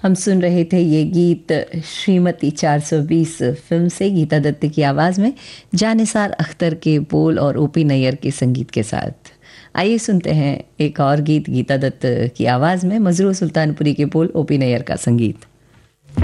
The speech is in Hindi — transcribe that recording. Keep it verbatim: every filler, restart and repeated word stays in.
हम सुन रहे थे ये गीत श्रीमती चार सौ बीस फिल्म से गीता दत्त की आवाज़ में जानिसार अख्तर के बोल और ओपी नैयर के संगीत के साथ। आइए सुनते हैं एक और गीत गीता दत्त की आवाज़ में, मजरू सुल्तानपुरी के बोल, ओपी नैयर का संगीत।